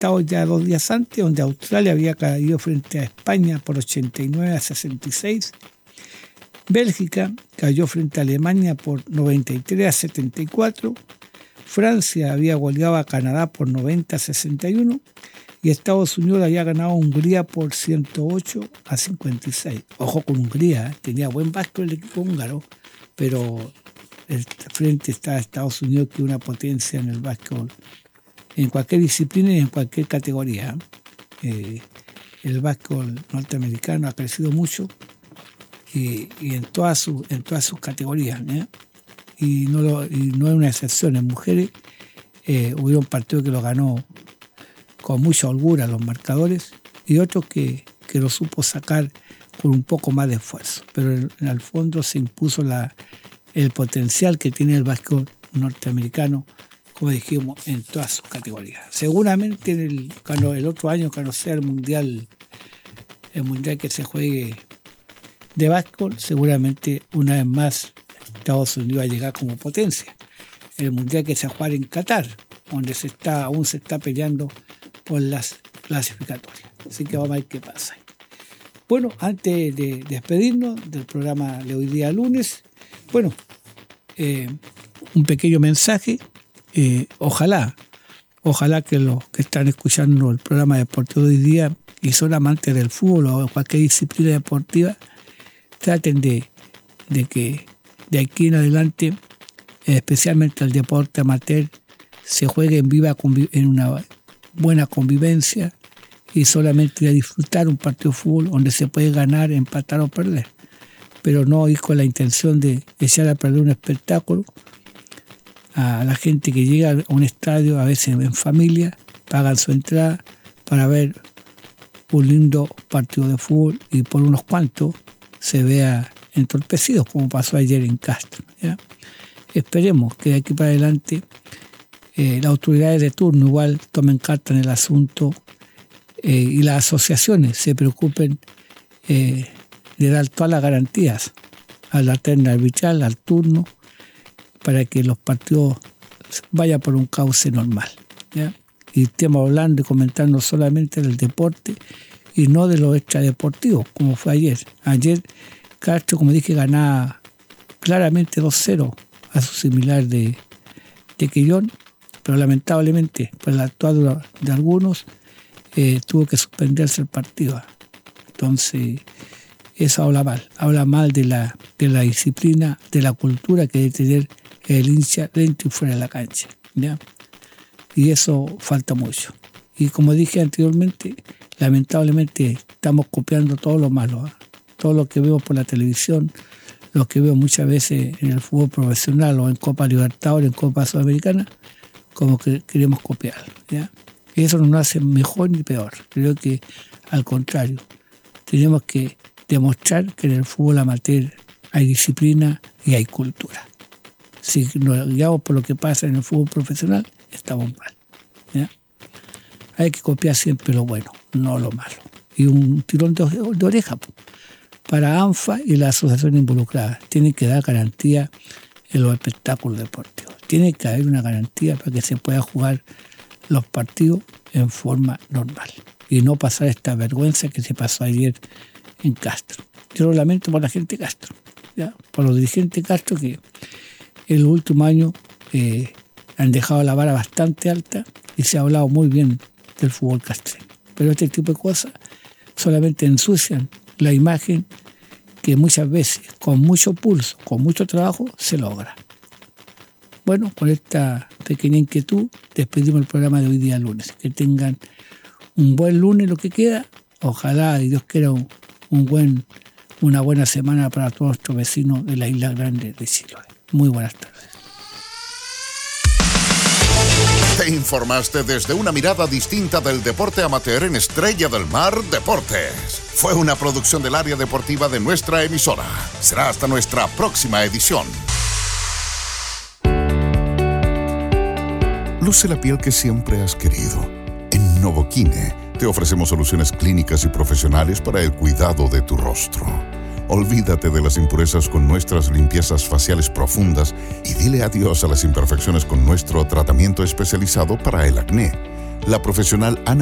resultados ya 2 días antes, donde Australia había caído frente a España por 89-66. Bélgica cayó frente a Alemania por 93-74. Francia había goleado a Canadá por 90-61. Y Estados Unidos había ganado a Hungría por 108-56. Ojo con Hungría, tenía buen básquetbol el equipo húngaro, pero el frente está Estados Unidos, que es una potencia en el básquetbol, en cualquier disciplina y en cualquier categoría. El básquetbol norteamericano ha crecido mucho y en todas sus categorías, y no es una excepción. En mujeres hubo un partido que lo ganó con mucha holgura los marcadores y otro que lo supo sacar con un poco más de esfuerzo, pero en el fondo se impuso el potencial que tiene el básquetbol norteamericano, como dijimos, en todas sus categorías. Seguramente el otro año, cuando sea el mundial que se juegue de básquetbol, seguramente una vez más Estados Unidos va a llegar como potencia. El mundial que se va a jugar en Qatar, donde aún se está peleando por las clasificatorias. Así que vamos a ver qué pasa. Bueno, antes de despedirnos del programa de hoy día lunes, un pequeño mensaje. Ojalá que los que están escuchando el programa deportivo de hoy día y son amantes del fútbol o cualquier disciplina deportiva, traten de que de aquí en adelante, especialmente el deporte amateur, se juegue en una buena convivencia y solamente a disfrutar un partido de fútbol donde se puede ganar, empatar o perder, pero no ir con la intención de echar a perder un espectáculo. A la gente que llega a un estadio, a veces en familia, pagan su entrada para ver un lindo partido de fútbol y por unos cuantos se vea entorpecido, como pasó ayer en Castro, ¿ya? Esperemos que de aquí para adelante las autoridades de turno igual tomen carta en el asunto y las asociaciones se preocupen de dar todas las garantías a la terna arbitral, al turno, para que los partidos vayan por un cauce normal, ¿ya? Y estemos hablando y comentando solamente del deporte y no de lo extradeportivo, como fue ayer. Ayer Castro, como dije, ganaba claramente 2-0 a su similar de Quillón, pero lamentablemente por el actuar de algunos tuvo que suspenderse el partido. Entonces eso habla mal de la disciplina, de la cultura que debe tener el hincha dentro y fuera de la cancha, ¿ya? Y eso falta mucho. Y como dije anteriormente, lamentablemente estamos copiando todo lo malo, todo lo que veo por la televisión, lo que veo muchas veces en el fútbol profesional o en Copa Libertadores, en Copa Sudamericana, como que queremos copiar, ¿ya? Y eso no nos hace mejor ni peor. Creo que al contrario, tenemos que demostrar que en el fútbol amateur hay disciplina y hay cultura. Si nos guiamos por lo que pasa en el fútbol profesional, estamos mal, ¿ya? Hay que copiar siempre lo bueno, no lo malo. Y un tirón de oreja para ANFA y las asociaciones involucradas. Tienen que dar garantía en los espectáculos deportivos. Tiene que haber una garantía para que se pueda jugar los partidos en forma normal y no pasar esta vergüenza que se pasó ayer en Castro. Yo lo lamento por la gente de Castro, ¿ya? Por los dirigentes de Castro que en los últimos años han dejado la vara bastante alta y se ha hablado muy bien del fútbol castreño. Pero este tipo de cosas solamente ensucian la imagen que muchas veces, con mucho pulso, con mucho trabajo, se logra. Bueno, con esta pequeña inquietud despedimos el programa de hoy día lunes. Que tengan un buen lunes lo que queda. Ojalá, y Dios quiera, una buena semana para todos nuestros vecinos de la Isla Grande de Chiloé. Muy buenas tardes. Te informaste desde una mirada distinta del deporte amateur en Estrella del Mar Deportes. Fue una producción del área deportiva de nuestra emisora. Será hasta nuestra próxima edición. Luce la piel que siempre has querido. En Novoquine te ofrecemos soluciones clínicas y profesionales para el cuidado de tu rostro. Olvídate de las impurezas con nuestras limpiezas faciales profundas y dile adiós a las imperfecciones con nuestro tratamiento especializado para el acné. La profesional Ana